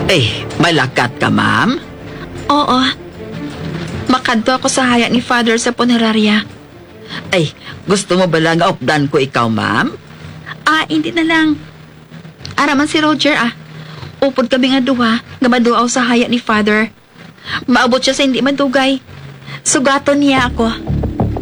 Malakat ka, ma'am? Oo. Makadto ako sa haya ni Father sa punerarya. Gusto mo ba lang opdan ko ikaw, ma'am? Hindi na lang. Araman si Roger Upod kami nga duha, nga maduaw sa haya ni Father. Maabot siya sa hindi madugay. Sugaton niya ako.